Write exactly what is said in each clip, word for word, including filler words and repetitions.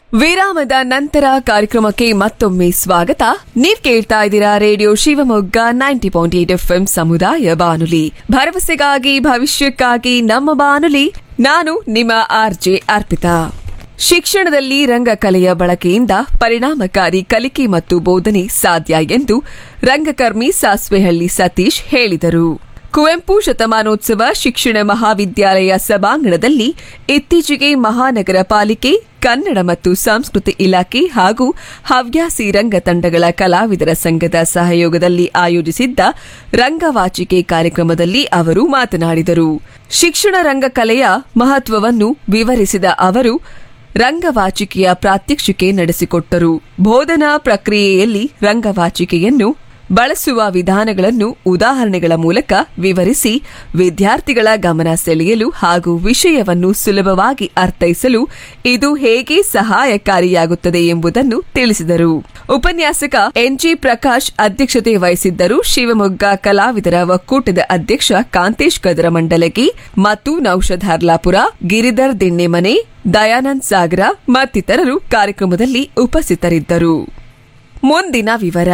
ವಿರಾಮದ ನಂತರ ಕಾರ್ಯಕ್ರಮಕ್ಕೆ ಮತ್ತೊಮ್ಮೆ ಸ್ವಾಗತ. ನೀವ್ ಕೇಳ್ತಾ ಇದ್ದೀರಾ radio Shivamogga ninety point eight F M ಸಮುದಾಯ ಬಾನುಲಿ, ಭರವಸೆಗಾಗಿ ಭವಿಷ್ಯಕ್ಕಾಗಿ ನಮ್ಮ ಬಾನುಲಿ. ನಾನು ನಿಮ್ಮ ಆರ್ಜೆ ಅರ್ಪಿತಾ. ಶಿಕ್ಷಣದಲ್ಲಿ ರಂಗಕಲೆಯ ಬಳಕೆಯಿಂದ ಪರಿಣಾಮಕಾರಿ ಕಲಿಕೆ ಮತ್ತು ಬೋಧನೆ ಸಾಧ್ಯ ಎಂದು ರಂಗಕರ್ಮಿ ಸಾಸ್ವೆಹಳ್ಳಿ ಸತೀಶ್ ಹೇಳಿದರು. ಕುವೆಂಪು ಶತಮಾನೋತ್ಸವ ಶಿಕ್ಷಣ ಮಹಾವಿದ್ಯಾಲಯ ಸಭಾಂಗಣದಲ್ಲಿ ಇತ್ತೀಚೆಗೆ ಮಹಾನಗರ ಪಾಲಿಕೆ, ಕನ್ನಡ ಮತ್ತು ಸಂಸ್ಕೃತಿ ಇಲಾಖೆ ಹಾಗೂ ಹವ್ಯಾಸಿ ರಂಗ ತಂಡಗಳ ಕಲಾವಿದರ ಸಂಘದ ಸಹಯೋಗದಲ್ಲಿ ಆಯೋಜಿಸಿದ್ದ ರಂಗವಾಚಿಕೆ ಕಾರ್ಯಕ್ರಮದಲ್ಲಿ ಅವರು ಮಾತನಾಡಿದರು. ಶಿಕ್ಷಣ ರಂಗಕಲೆಯ ಮಹತ್ವವನ್ನು ವಿವರಿಸಿದ ಅವರು ರಂಗವಾಚಿಕೆಯ ಪ್ರಾತ್ಯಕ್ಷಿಕೆ ನಡೆಸಿಕೊಟ್ಟರು. ಬೋಧನಾ ಪ್ರಕ್ರಿಯೆಯಲ್ಲಿ ರಂಗವಾಚಿಕೆಯನ್ನು ಬಳಸುವ ವಿಧಾನಗಳನ್ನು ಉದಾಹರಣೆಗಳ ಮೂಲಕ ವಿವರಿಸಿ ವಿದ್ಯಾರ್ಥಿಗಳ ಗಮನ ಸೆಳೆಯಲು ಹಾಗೂ ವಿಷಯವನ್ನು ಸುಲಭವಾಗಿ ಅರ್ಥೈಸಲು ಇದು ಹೇಗೆ ಸಹಾಯಕಾರಿಯಾಗುತ್ತದೆ ಎಂಬುದನ್ನು ತಿಳಿಸಿದರು. ಉಪನ್ಯಾಸಕ ಎನ್ಜಿ ಪ್ರಕಾಶ್ ಅಧ್ಯಕ್ಷತೆ ವಹಿಸಿದ್ದರು. ಶಿವಮೊಗ್ಗ ಕಲಾವಿದರ ಒಕ್ಕೂಟದ ಅಧ್ಯಕ್ಷ ಕಾಂತೇಶ್ ಕದರಮಂಡಲಗಿ ಮತ್ತು ನೌಷಧ್ ಹರ್ಲಾಪುರ, ಗಿರಿಧರ್ ದಿಣ್ಣೆಮನೆ, ದಯಾನಂದ್ ಸಾಗರ ಮತ್ತಿತರರು ಕಾರ್ಯಕ್ರಮದಲ್ಲಿ ಉಪಸ್ಥಿತರಿದ್ದರು. ಮುಂದಿನ ವಿವರ.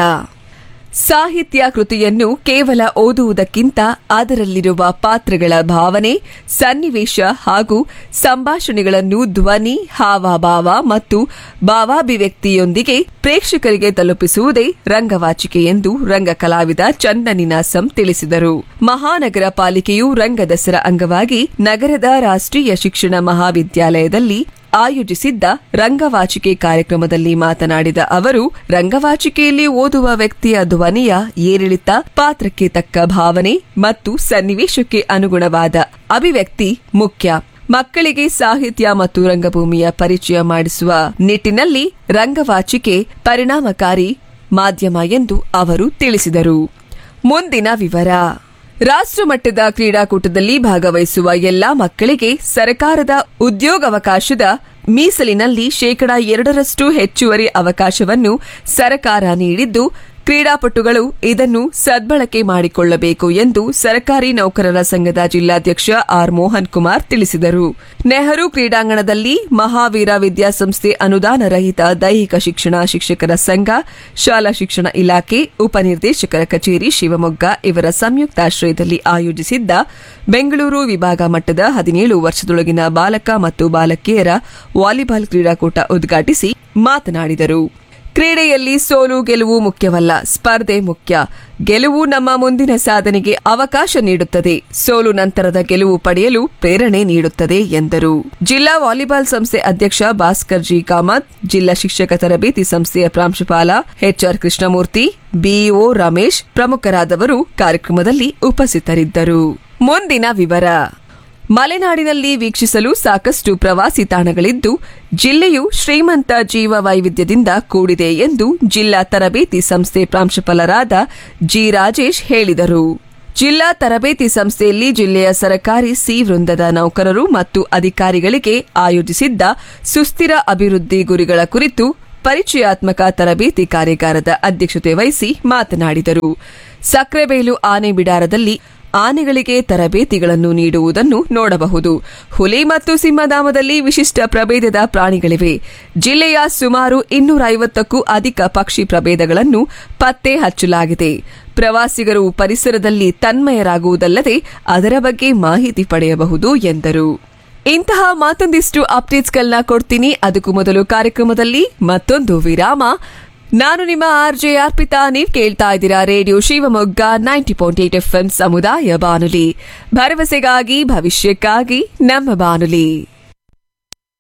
ಸಾಹಿತ್ಯ ಕೃತಿಯನ್ನು ಕೇವಲ ಓದುವುದಕ್ಕಿಂತ ಅದರಲ್ಲಿರುವ ಪಾತ್ರಗಳ ಭಾವನೆ, ಸನ್ನಿವೇಶ ಹಾಗೂ ಸಂಭಾಷಣೆಗಳನ್ನು ಧ್ವನಿ, ಹಾವಭಾವ ಮತ್ತು ಭಾವಾಭಿವ್ಯಕ್ತಿಯೊಂದಿಗೆ ಪ್ರೇಕ್ಷಕರಿಗೆ ತಲುಪಿಸುವುದೇ ರಂಗವಾಚಿಕೆ ಎಂದು ರಂಗ ಕಲಾವಿದ ಚನ್ನನಿನಾಸಂ ತಿಳಿಸಿದರು. ಮಹಾನಗರ ಪಾಲಿಕೆಯು ರಂಗದಸರಾ ಅಂಗವಾಗಿ ನಗರದ ರಾಷ್ಟ್ರೀಯ ಶಿಕ್ಷಣ ಮಹಾವಿದ್ಯಾಲಯದಲ್ಲಿ ಆಯೋಜಿಸಿದ್ದ ರಂಗವಾಚಿಕೆ ಕಾರ್ಯಕ್ರಮದಲ್ಲಿ ಮಾತನಾಡಿದ ಅವರು, ರಂಗವಾಚಿಕೆಯಲ್ಲಿ ಓದುವ ವ್ಯಕ್ತಿಯ ಧ್ವನಿಯ ಏರಿಳಿತ, ಪಾತ್ರಕ್ಕೆ ತಕ್ಕ ಭಾವನೆ ಮತ್ತು ಸನ್ನಿವೇಶಕ್ಕೆ ಅನುಗುಣವಾದ ಅಭಿವ್ಯಕ್ತಿ ಮುಖ್ಯ. ಮಕ್ಕಳಿಗೆ ಸಾಹಿತ್ಯ ಮತ್ತು ರಂಗಭೂಮಿಯ ಪರಿಚಯ ಮಾಡಿಸುವ ನಿಟ್ಟಿನಲ್ಲಿ ರಂಗವಾಚಿಕೆ ಪರಿಣಾಮಕಾರಿ ಮಾಧ್ಯಮ ಎಂದು ಅವರು ತಿಳಿಸಿದರು. ಮುಂದಿನ ವಿವರ. ರಾಷ್ಟ್ರಮಟ್ಟದ ಕ್ರೀಡಾಕೂಟದಲ್ಲಿ ಭಾಗವಹಿಸುವ ಎಲ್ಲಾ ಮಕ್ಕಳಿಗೆ ಸರ್ಕಾರದ ಉದ್ಯೋಗಾವಕಾಶದ ಮೀಸಲಿನಲ್ಲಿ ಶೇಕಡಾ ಎರಡರಷ್ಟು ಹೆಚ್ಚುವರಿ ಅವಕಾಶವನ್ನು ಸರ್ಕಾರ ನೀಡಿದ್ದು, ಕ್ರೀಡಾಪಟುಗಳು ಇದನ್ನು ಸದ್ಬಳಕೆ ಮಾಡಿಕೊಳ್ಳಬೇಕು ಎಂದು ಸರ್ಕಾರಿ ನೌಕರರ ಸಂಘದ ಜಿಲ್ಲಾಧ್ಯಕ್ಷ ಆರ್ ಮೋಹನ್ ಕುಮಾರ್ ತಿಳಿಸಿದರು. ನೆಹರು ಕ್ರೀಡಾಂಗಣದಲ್ಲಿ ಮಹಾವೀರ ವಿದ್ಯಾಸಂಸ್ಥೆ ಅನುದಾನ ರಹಿತ ದೈಹಿಕ ಶಿಕ್ಷಣ ಶಿಕ್ಷಕರ ಸಂಘ, ಶಾಲಾ ಶಿಕ್ಷಣ ಇಲಾಖೆ, ಉಪನಿರ್ದೇಶಕರ ಕಚೇರಿ ಶಿವಮೊಗ್ಗ ಇವರ ಸಂಯುಕ್ತಾಶ್ರಯದಲ್ಲಿ ಆಯೋಜಿಸಿದ್ದ ಬೆಂಗಳೂರು ವಿಭಾಗ ಮಟ್ಟದ ಹದಿನೇಳು ವರ್ಷದೊಳಗಿನ ಬಾಲಕ ಮತ್ತು ಬಾಲಕಿಯರ ವಾಲಿಬಾಲ್ ಕ್ರೀಡಾಕೂಟ ಉದ್ಘಾಟಿಸಿ ಮಾತನಾಡಿದರು. ಕ್ರೀಡೆಯಲ್ಲಿ ಸೋಲು ಗೆಲುವು ಮುಖ್ಯವಲ್ಲ, ಸ್ಪರ್ಧೆ ಮುಖ್ಯ. ಗೆಲುವು ನಮ್ಮ ಮುಂದಿನ ಸಾಧನೆಗೆ ಅವಕಾಶ ನೀಡುತ್ತದೆ, ಸೋಲು ನಂತರದ ಗೆಲುವು ಪಡೆಯಲು ಪ್ರೇರಣೆ ನೀಡುತ್ತದೆ ಎಂದರು. ಜಿಲ್ಲಾ ವಾಲಿಬಾಲ್ ಸಂಸ್ಥೆ ಅಧ್ಯಕ್ಷ ಭಾಸ್ಕರ್ ಜಿ ಕಾಮತ್, ಜಿಲ್ಲಾ ಶಿಕ್ಷಕ ತರಬೇತಿ ಸಂಸ್ಥೆಯ ಪ್ರಾಂಶುಪಾಲ ಎಚ್ಆರ್ ಕೃಷ್ಣಮೂರ್ತಿ, ಬಿಇಒ ರಮೇಶ್ ಪ್ರಮುಖರಾದವರು ಕಾರ್ಯಕ್ರಮದಲ್ಲಿ ಉಪಸ್ಥಿತರಿದ್ದರು. ಮುಂದಿನ ವಿವರ. ಮಲೆನಾಡಿನಲ್ಲಿ ವೀಕ್ಷಿಸಲು ಸಾಕಷ್ಟು ಪ್ರವಾಸಿ ತಾಣಗಳಿದ್ದು, ಜಿಲ್ಲೆಯು ಶ್ರೀಮಂತ ಜೀವ ವೈವಿಧ್ಯದಿಂದ ಕೂಡಿದೆ ಎಂದು ಜಿಲ್ಲಾ ತರಬೇತಿ ಸಂಸ್ಥೆ ಪ್ರಾಂಶುಪಾಲರಾದ ಜಿ ರಾಜೇಶ್ ಹೇಳಿದರು. ಜಿಲ್ಲಾ ತರಬೇತಿ ಸಂಸ್ಥೆಯಲ್ಲಿ ಜಿಲ್ಲೆಯ ಸರ್ಕಾರಿ ಸಿ ವೃಂದದ ನೌಕರರು ಮತ್ತು ಅಧಿಕಾರಿಗಳಿಗೆ ಆಯೋಜಿಸಿದ್ದ ಸುಸ್ಥಿರ ಅಭಿವೃದ್ಧಿ ಗುರಿಗಳ ಕುರಿತು ಪರಿಚಯಾತ್ಮಕ ತರಬೇತಿ ಕಾರ್ಯಾಗಾರದ ಅಧ್ಯಕ್ಷತೆ ವಹಿಸಿ ಮಾತನಾಡಿದರು. ಸಕ್ರೆಬೈಲು ಆನೆ ಬಿಡಾರದಲ್ಲಿ ಆನೆಗಳಿಗೆ ತರಬೇತಿಗಳನ್ನು ನೀಡುವುದನ್ನು ನೋಡಬಹುದು. ಹುಲಿ ಮತ್ತು ಸಿಂಹಧಾಮದಲ್ಲಿ ವಿಶಿಷ್ಟ ಪ್ರಭೇದದ ಪ್ರಾಣಿಗಳಿವೆ. ಜಿಲ್ಲೆಯ ಸುಮಾರು ಇನ್ನೂರ ಐವತ್ತಕ್ಕೂ ಅಧಿಕ ಪಕ್ಷಿ ಪ್ರಭೇದಗಳನ್ನು ಪತ್ತೆ ಹಚ್ಚಲಾಗಿದೆ. ಪ್ರವಾಸಿಗರು ಪರಿಸರದಲ್ಲಿ ತನ್ಮಯರಾಗುವುದಲ್ಲದೆ ಅದರ ಬಗ್ಗೆ ಮಾಹಿತಿ ಪಡೆಯಬಹುದು ಎಂದರು. ಇಂತಹ ಮತ್ತೊಂದಿಷ್ಟು ಅಪ್ಡೇಟ್ಸ್ಗಳನ್ನ ಕೊಡ್ತೀನಿ. ಅದಕ್ಕೂ ಮೊದಲು ಕಾರ್ಯಕ್ರಮದಲ್ಲಿ ಮತ್ತೊಂದು ವಿರಾಮ. ನಾನು ನಿಮ್ಮ ಆರ್ಜೆ ಅರ್ಪಿತಾ. ನೀವ್ ಕೇಳ್ತಾ ಇದ್ದೀರಾ radio Shivamogga ninety point eight F M ಸಮುದಾಯ ಬಾನುಲಿ, ಭರವಸೆಗಾಗಿ ಭವಿಷ್ಯಕ್ಕಾಗಿ ನಮ್ಮ ಬಾನುಲಿ.